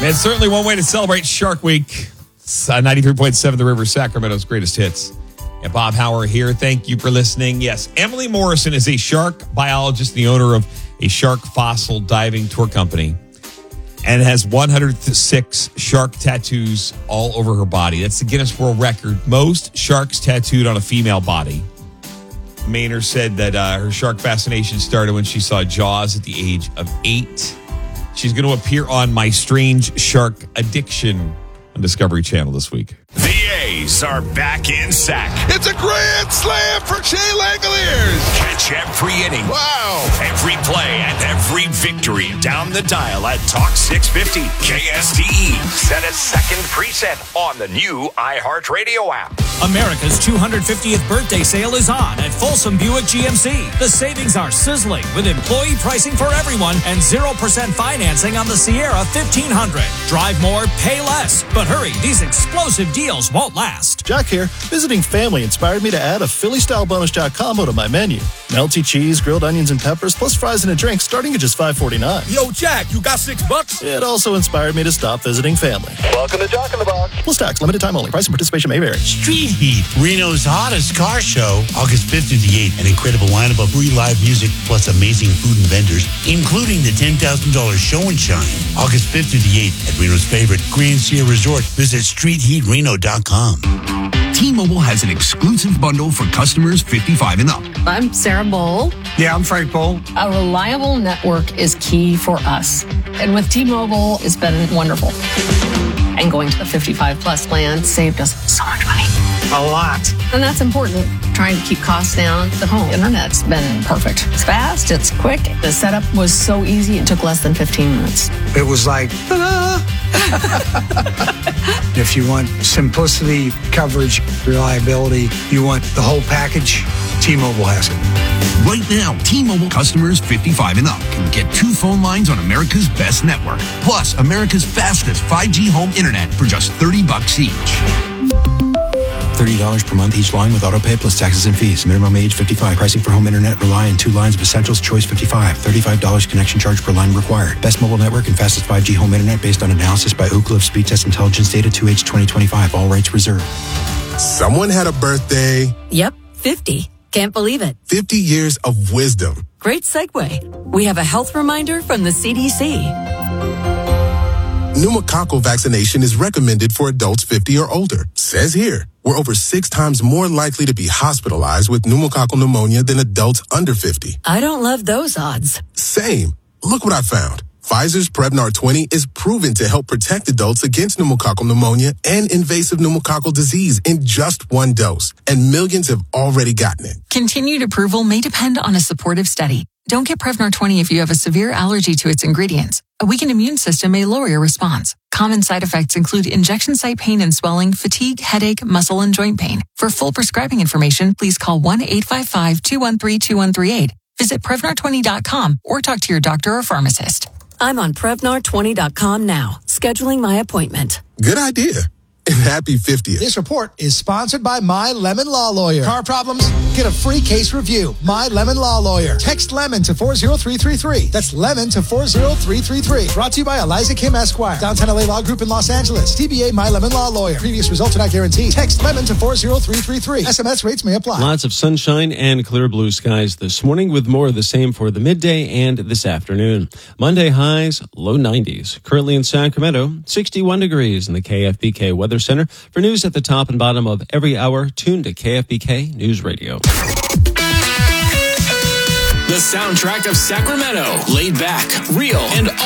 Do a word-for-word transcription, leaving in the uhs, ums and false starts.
It's certainly one way to celebrate Shark Week. It's uh, ninety-three point seven The River, Sacramento's greatest hits. And Bob Hauer here. Thank you for listening. Yes, Emily Morrison is a shark biologist, the owner of a shark fossil diving tour company, and has one hundred six shark tattoos all over her body. That's the Guinness World Record. Most sharks tattooed on a female body. Maynard said that uh, her shark fascination started when she saw Jaws at the age of eight. She's going to appear on My Strange Shark Addiction on Discovery Channel this week. The A's are back in Sac. It's a grand slam for Shea Langoliers. Catch every inning. Wow. Every play and every victory down the dial at Talk six fifty K S D E. Set a second preset on the new iHeartRadio app. America's two hundred fiftieth birthday sale is on at Folsom Buick G M C. The savings are sizzling with employee pricing for everyone and zero percent financing on the Sierra fifteen hundred. Drive more, pay less. But hurry, these explosive deals won't last. Jack here. Visiting family inspired me to add a Philly-style bonus jack combo to my menu. Melty cheese, grilled onions, and peppers, plus fries and a drink starting at just five forty-nine. Yo, Jack, you got six bucks? It also inspired me to stop visiting family. Welcome to Jack in the Box. Plus tax, limited time only. Price and participation may vary. Street Heat, Reno's hottest car show, August fifth through the eighth. An incredible lineup of free live music plus amazing food and vendors, including the ten thousand dollars show and shine. August fifth through the eighth at Reno's favorite Grand Sierra Resort. Visit street heat reno dot com. T-Mobile has an exclusive bundle for customers fifty-five and up. I'm Sarah Bowl. Yeah, I'm Frank Bowl. A reliable network is key for us. And with T-Mobile, it's been wonderful. And going to the fifty-five plus plan saved us so much money. A lot. And that's important. Trying to keep costs down. The home internet's been perfect. It's fast, it's quick. The setup was so easy, it took less than fifteen minutes. It was like, ta-da! If you want simplicity, coverage, reliability, you want the whole package, T-Mobile has it. Right now, T-Mobile customers fifty-five and up can get two phone lines on America's best network, plus America's fastest five G home internet for just thirty bucks each. thirty dollars per month each line with autopay plus taxes and fees. Minimum age fifty-five. Pricing for home internet rely on two lines of Essentials Choice fifty-five. thirty-five dollars connection charge per line required. Best mobile network and fastest five G home internet based on analysis by Ookla of Speed Test Intelligence Data two H twenty twenty-five. All rights reserved. Someone had a birthday. Yep, fifty. Can't believe it. fifty years of wisdom. Great segue. We have a health reminder from the C D C. Pneumococcal vaccination is recommended for adults fifty or older. Says here, we're over six times more likely to be hospitalized with pneumococcal pneumonia than adults under fifty. I don't love those odds. Same. Look what I found. Pfizer's Prevnar twenty is proven to help protect adults against pneumococcal pneumonia and invasive pneumococcal disease in just one dose. And millions have already gotten it. Continued approval may depend on a supportive study. Don't get Prevnar twenty if you have a severe allergy to its ingredients. A weakened immune system may lower your response. Common side effects include injection site pain and swelling, fatigue, headache, muscle, and joint pain. For full prescribing information, please call one eight five five, two one three, two one three eight. Visit Prevnar twenty dot com or talk to your doctor or pharmacist. I'm on Prevnar twenty dot com now, scheduling my appointment. Good idea. And happy fiftieth. This report is sponsored by My Lemon Law Lawyer. Car problems? Get a free case review. My Lemon Law Lawyer. Text LEMON to four zero three three three. That's LEMON to four zero three three three. Brought to you by Eliza Kim Esquire. Downtown L A Law Group in Los Angeles. T B A My Lemon Law Lawyer. Previous results are not guaranteed. Text LEMON to four zero three three three. S M S rates may apply. Lots of sunshine and clear blue skies this morning with more of the same for the midday and this afternoon. Monday highs, low nineties. Currently in Sacramento, sixty-one degrees in the K F B K Weather Center. For news at the top and bottom of every hour, tune to K F B K News Radio. The soundtrack of Sacramento. Laid back, real, and